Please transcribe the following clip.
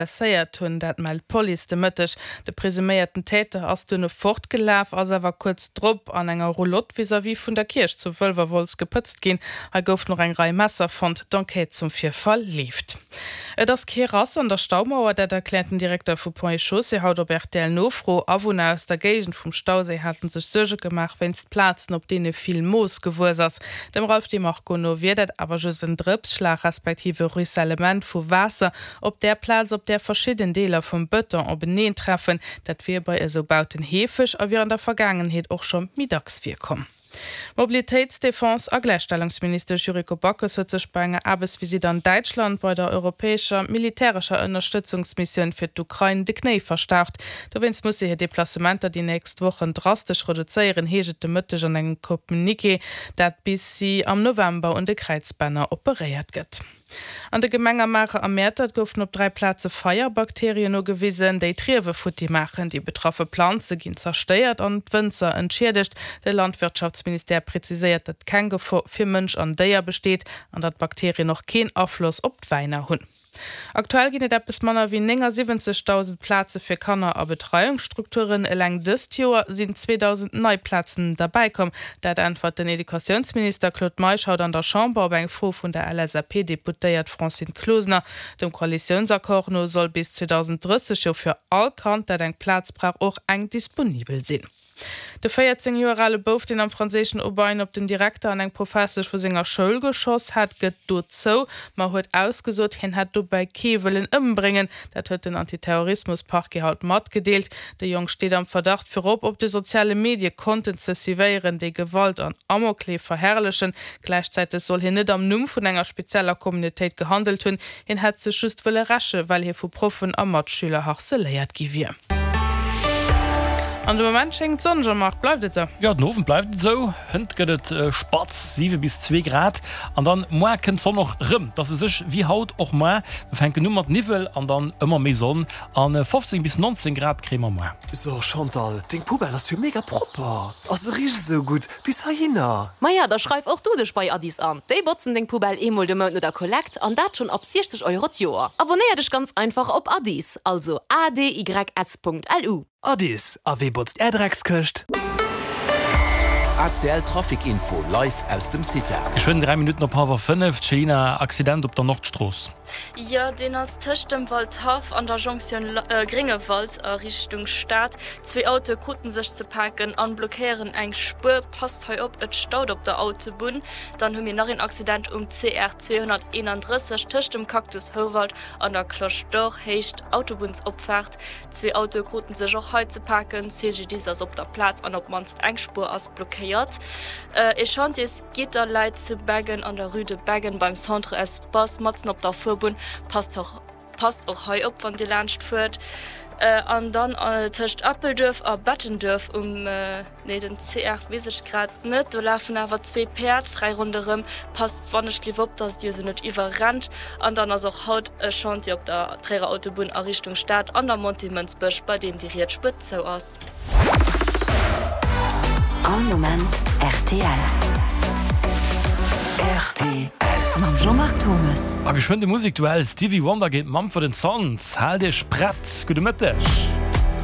seiert hunn dat mal Poli de Mëttech de presumierten Täter ass dunne fortgelaf as er war kurz Drpp an enger Roulotte vis-à-vis vun der Kirch zu Wölverwols gepëtzt gin gouf noch eng Rei Messer fand d'Enquête zum Vierfall lieft. Et ass Keras an der Staumauer dat erklärten Direktor vu Point Chaussee haut Robert Del Nofro Awohner aus der Gegend vum Stausee hatten sech Suge gemacht wennst Plazen op dee viel Moos gewurs ass. Dem Rolf de Marcono wiedet awer just en Dripsschlag respektive Ruisselement vu Wasser op der Platz op der verschieden Deler vum Bëtter op beneen treffen, dat wir bei eso bauten hefech a wie an der Vergangenheet och schon mittags kom. Mobilitätsdefense a Gleichstellungsminister Juriko Bockes huet sech bei enger Arbeitsvisit an Deutschland bei der europäischer militärischer Unterstützungsmission fir d'Ukraine de Knei verstärkt. Dawins muss hier Deplacementer die nächst Wochen drastisch reduzieren, heget de Mëttech an engen Kopenike, dat bis sie am November und de Kreizbanner operiert gëtt. An de Gemengermacher am Mäert goufen op 3 Plätze Feierbakterien no gewissen, déi Triewe futti machen, die betroffe Planze ginn zersteiert an d'Wënzer entschädigt. De Landwirtschaftsminister präziséiert, dat kein Gefahr fir Mënsch an Déier besteht, an dat Bakterien noch kein Affluss op d'Weiner hunn. Aktuell ginnet bis Manner wie 70.000 Plätze fir Kanner a Betreuungsstrukturen eläng dëst Joer sind 2000 Neuplatzen dabeikom, dat antwort den Edukationsminister Claude Maischaud an der Chambre op eng Fo vun der LSAP deputéiert Francine Klosner. Dem Koalitionsakkordno soll bis 2030 jo fir all Kant, dat eng Platz brauch och eng disponibel sinn. De 14-jährige Bof den am franzesischen Oberbein op den Direktor an eng Professor vu senger Schul geschoss hat gëtt dort zo, ma huet ausgesot hin hat du bei Kewelen ëmbringen, dat huet den Antiterrorismusparkgehaut mat gedeelt. De Jung steht am Verdacht fir op de soziale Medien konnten zesivéieren de Gewalt an Amoklee verherrlichen. Gleichzeitig soll hin net am Numm vun enger spezieller Communityit gehandelt hunn, hin hat ze just wolle rasche, weil hier vu Profen am Matschüler harseléiert giwier. An de moment schenkt Sonne macht bleibt so. Ja, den Ofen bleibt so. Hund gëtt spatz 7 bis 2 Grad. Und dann kennt so noch rum. Das ist sich wie Haut auch mal. Wir fangen nur mit Nivel und dann immer mehr Sonne. An 15 bis 19 Grad kriegen wir mal. So, Chantal, den Pubel ist ja mega proper. Also riecht so gut. Bis dahin. Maja, da schreib auch du dich bei Adis an. Die botzen den Pubel einmal den Monat oder Collect und das schon ab 60 € das Jahr. Abonniere dich ganz einfach auf Adis. Also adys.lu. Adis, a wie botzt Erdrecksköcht? ACL Trafikinfo live aus dem City. Geschwind 3 Minuten op Hawer 5 China Accident op der Nordstrasse. Ja, den ass töcht dem Waldhaf an der Jonction Gringewald a Richtung Staat. 2 Auto kruten sech ze packen an blockieren eng Spur passt he op et staut op der Autobahn. Dann hun mir noch ein Accident CR 231 töcht dem Kaktus Howald an der Klosch doch hecht Autobahnsopfahrt. 2 Auto kruten sech auch he ze packen, CG dieses op der Platz an op manst eng Spur as blockiert. Ich fand es Gitter Leiit zu Bergen an der Rüde Bergen beim Centre S Bas Matzen op der Verbund passt auch heu op, wann die Landcht führt. Und dann töcht Appeldorf a Battendorf den CR wesig grad net. Da laufen aber 2 Pferd frei runderem, passt wannnech lief op, dass die se net überrannt. Und dann as auch haut schon sie op der Träger Autobahn a Richtung Stadt an der Montimensbüsch, bei dem die Riet spitze aus. All Moment RTL. RTL. Mam Jean-Marc Thomas. A geschwinde Musikduell Stevie Wonder geht Mumford & Sons. Halt dich Brett. Gute Mittag.